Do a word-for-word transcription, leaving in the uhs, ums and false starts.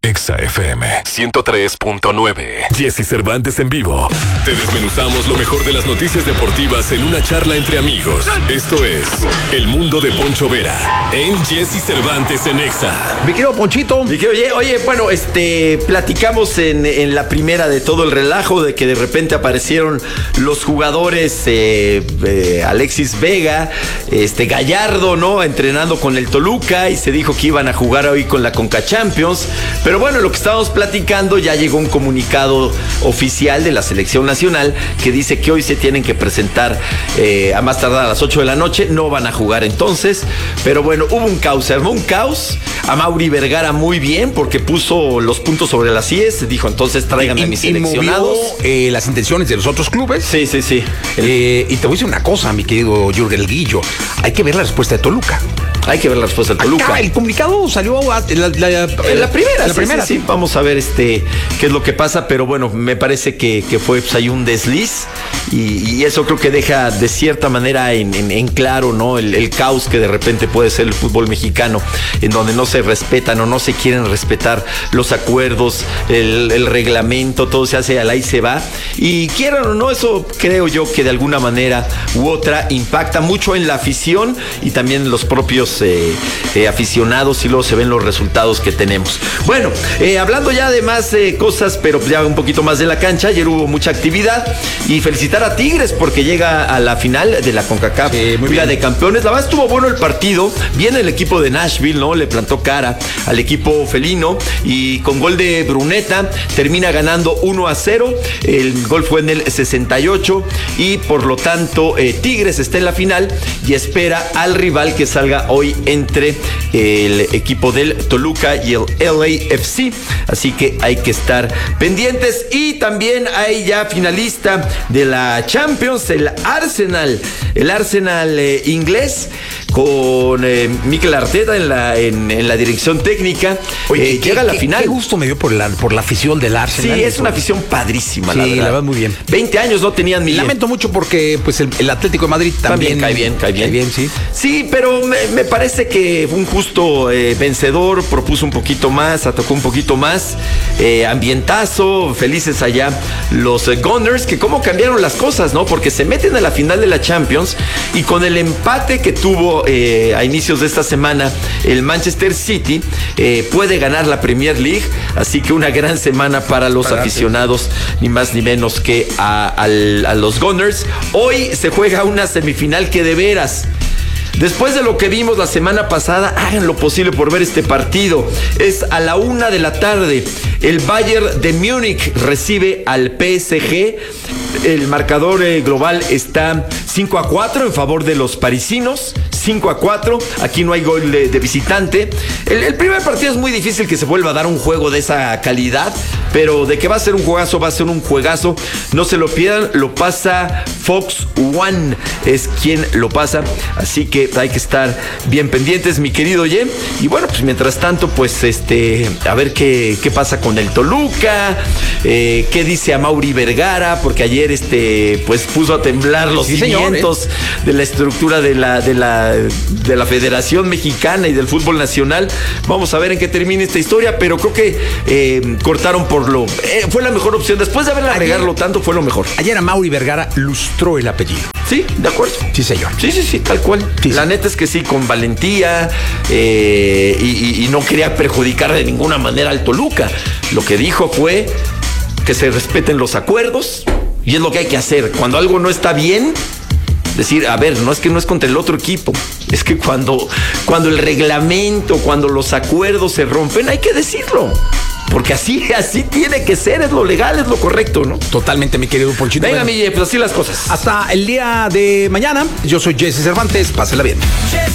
Exa F M ciento tres punto nueve. Jesse Cervantes en vivo. Te desmenuzamos lo mejor de las noticias deportivas en una charla entre amigos. Esto es El Mundo de Poncho Vera en Jesse Cervantes en Exa. Mi querido Ponchito. Mi querido, oye, oye, bueno, este, platicamos en, en la primera de todo el relajo de que de repente aparecieron los jugadores eh, eh, Alexis Vega, este Gallardo, ¿no? Entrenando con el Toluca y se dijo que iban a jugar hoy con la Conca Champions. Pero bueno, lo que estábamos platicando, ya llegó un comunicado oficial de la selección nacional que dice que hoy se tienen que presentar eh, a más tardar a las ocho de la noche. No van a jugar entonces, pero bueno, hubo un caos, se armó un caos. A Mauri Vergara muy bien porque puso los puntos sobre las íes. Dijo, entonces tráiganme a mis seleccionados. Eh, las intenciones de los otros clubes. Sí, sí, sí. Eh, y te voy a decir una cosa, mi querido Jürgen Guillo. Hay que ver la respuesta de Toluca. Hay que ver la respuesta del Toluca. Acá el comunicado salió a, la, la, en la primera. La sí, primera, sí, sí. Vamos a ver este qué es lo que pasa, pero bueno, me parece que, que fue pues, hay un desliz y, y eso creo que deja de cierta manera en, en, en claro, ¿no? El, el caos que de repente puede ser el fútbol mexicano, en donde no se respetan o no se quieren respetar los acuerdos, el, el reglamento, todo se hace al ahí se va. Y quieran o no, eso creo yo que de alguna manera u otra impacta mucho en la afición y también en los propios Eh, eh, aficionados y luego se ven los resultados que tenemos. Bueno, eh, hablando ya de más eh, cosas, pero ya un poquito más de la cancha, ayer hubo mucha actividad y felicitar a Tigres porque llega a la final de la CONCACAF sí, Liga de Campeones. La verdad estuvo bueno el partido, viene el equipo de Nashville, ¿no? Le plantó cara al equipo felino y con gol de Bruneta termina ganando uno a cero. El gol fue en el sesenta y ocho y por lo tanto eh, Tigres está en la final y espera al rival que salga hoy entre el equipo del Toluca y el L A F C, así que hay que estar pendientes. Y también hay ya finalista de la Champions, el Arsenal, el Arsenal eh, inglés con eh, Mikel Arteta en la, en, en la dirección técnica. Oye, eh, qué, llega a la qué, final. Qué gusto me dio por la, por la afición del Arsenal. Sí, es una afición padrísima, sí, la verdad. la verdad muy bien. veinte años no tenían Miguel. Lamento mucho porque pues el, el Atlético de Madrid también, también cae bien, cae bien. Cae bien, sí. Sí, pero me, me parece que fue un justo eh, vencedor, propuso un poquito más, atacó un poquito más, eh, ambientazo, felices allá los eh, Gunners, que cómo cambiaron las cosas, ¿no? Porque se meten a la final de la Champions y con el empate que tuvo eh, a inicios de esta semana el Manchester City, eh, puede ganar la Premier League, así que una gran semana para los para aficionados, ni más ni menos que a, a, a los Gunners. Hoy se juega una semifinal que de veras, después de lo que vimos la semana pasada, hagan lo posible por ver este partido. Es a la una de la tarde. El Bayern de Múnich recibe al P S G. El marcador eh, global está cinco a cuatro en favor de los parisinos. cinco a cuatro. Aquí no hay gol de, de visitante. El, el primer partido es muy difícil que se vuelva a dar un juego de esa calidad, pero de que va a ser un juegazo, va a ser un juegazo. No se lo pierdan. Lo pasa Fox One. Es quien lo pasa. Así que hay que estar bien pendientes, mi querido Ye. Y bueno, pues mientras tanto, pues este, a ver qué, qué pasa con el Toluca, eh, qué dice a Mauri Vergara, porque ayer este, pues puso a temblar los sí, cimientos señor, ¿eh? de la estructura de la, de la, de la Federación Mexicana y del fútbol nacional. Vamos a ver en qué termina esta historia, pero creo que eh, cortaron por lo, eh, fue la mejor opción. Después de haberla regarlo tanto, fue lo mejor. Ayer a Mauri Vergara lustró el apellido. Sí, de acuerdo. Sí, señor. Sí, sí, sí, tal cual. Sí, la sí. neta es que sí, con valentía eh, y, y, y no quería perjudicar de ninguna manera al Toluca. Lo que dijo fue que se respeten los acuerdos y es lo que hay que hacer. Cuando algo no está bien, decir, a ver, no es que no es contra el otro equipo, es que cuando, cuando el reglamento, cuando los acuerdos se rompen, hay que decirlo. Porque así, así tiene que ser, es lo legal, es lo correcto, ¿no? Totalmente, mi querido Ponchito. Venga, bueno, mi, pues así las cosas. hasta el día de mañana. Yo soy Jesse Cervantes, pásela bien.